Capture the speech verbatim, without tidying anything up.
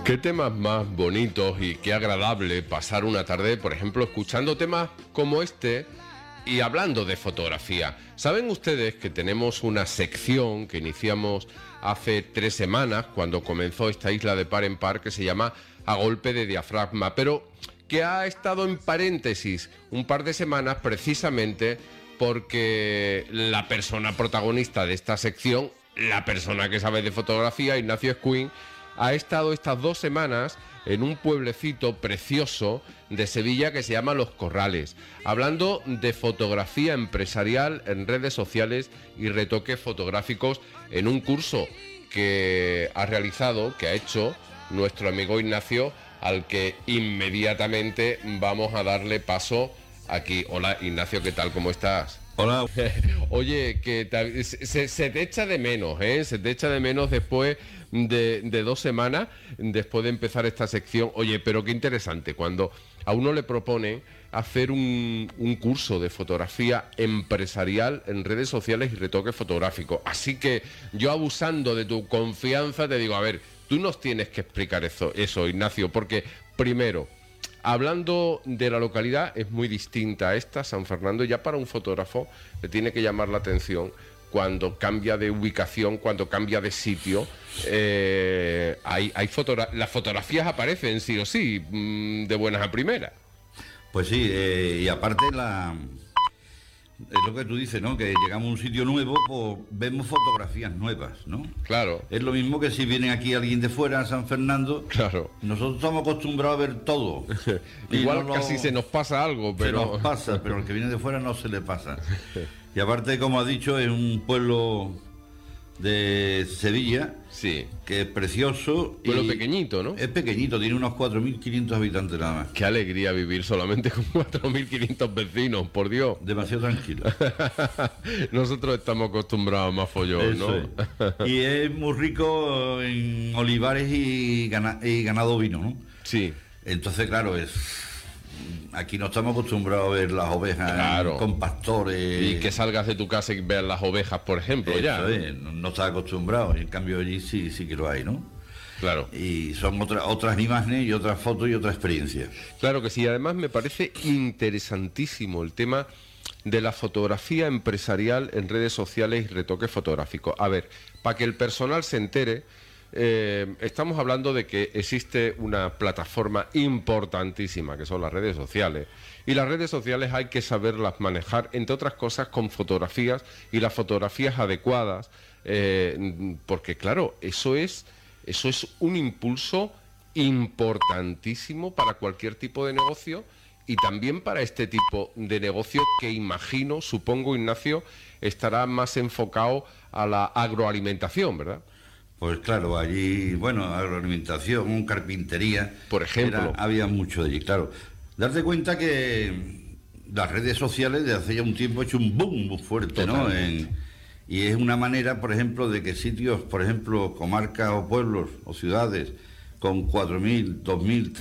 Qué temas más bonitos y qué agradable pasar una tarde, por ejemplo, escuchando temas como este y hablando de fotografía. Saben ustedes que tenemos una sección que iniciamos hace tres semanas cuando comenzó esta isla de par en par que se llama A Golpe de Diafragma, pero que ha estado en paréntesis un par de semanas precisamente porque la persona protagonista de esta sección, la persona que sabe de fotografía, Ignacio Escuin, ha estado estas dos semanas en un pueblecito precioso de Sevilla que se llama Los Corrales, hablando de fotografía empresarial en redes sociales y retoques fotográficos en un curso que ha realizado, que ha hecho nuestro amigo Ignacio, al que inmediatamente vamos a darle paso aquí. Hola Ignacio, ¿qué tal? ¿Cómo estás? Hola. Oye, que te, se, se te echa de menos, ¿eh? Se te echa de menos después de, de dos semanas, después de empezar esta sección. Oye, pero qué interesante, cuando a uno le proponen hacer un, un curso de fotografía empresarial en redes sociales y retoque fotográfico. Así que yo, abusando de tu confianza, te digo, a ver, tú nos tienes que explicar eso, eso, Ignacio, porque primero, hablando de la localidad, es muy distinta a esta, San Fernando. Ya para un fotógrafo le tiene que llamar la atención cuando cambia de ubicación, cuando cambia de sitio. Eh, hay, hay fotogra- las fotografías aparecen sí o sí, mmm, de buenas a primeras. Pues sí, eh, y aparte la... es lo que tú dices, ¿no? Que llegamos a un sitio nuevo, pues vemos fotografías nuevas, ¿no? Claro. Es lo mismo que si viene aquí alguien de fuera, a San Fernando. Claro. Nosotros estamos acostumbrados a ver todo. Igual no casi lo... se nos pasa algo, pero... Se nos pasa, pero al que viene de fuera no se le pasa. Y aparte, como ha dicho, es un pueblo de Sevilla, sí, que es precioso. Pueblo pequeñito, ¿no? Es pequeñito, tiene unos cuatro mil quinientos habitantes nada más. Qué alegría vivir solamente con cuatro mil quinientos vecinos, por Dios. Demasiado tranquilo. Nosotros estamos acostumbrados a más follón, ¿no? Es. Y es muy rico en olivares y, gana, y ganado vino, ¿no? Sí. Entonces, claro, es... aquí no estamos acostumbrados a ver las ovejas, claro, con pastores. Y que salgas de tu casa y veas las ovejas, por ejemplo. Eso ya. Es, no, no estás acostumbrado, en cambio allí sí, sí que lo hay, ¿no? Claro. Y son otra, otras imágenes y otras fotos y otra experiencia. Claro que sí, además me parece interesantísimo el tema de la fotografía empresarial en redes sociales y retoque fotográfico. A ver, para que el personal se entere, Eh, estamos hablando de que existe una plataforma importantísima que son las redes sociales, y las redes sociales hay que saberlas manejar, entre otras cosas con fotografías, y las fotografías adecuadas, eh, porque claro, eso es, eso es un impulso importantísimo para cualquier tipo de negocio, y también para este tipo de negocio que imagino, supongo, Ignacio, estará más enfocado a la agroalimentación, ¿verdad? Pues claro, allí, bueno, agroalimentación, carpintería, por ejemplo, era, había mucho de allí, claro. Darte cuenta que las redes sociales de hace ya un tiempo ha hecho un boom muy fuerte, ¿no? En, y es una manera, por ejemplo, de que sitios, por ejemplo, comarcas o pueblos o ciudades con cuatro mil, dos mil,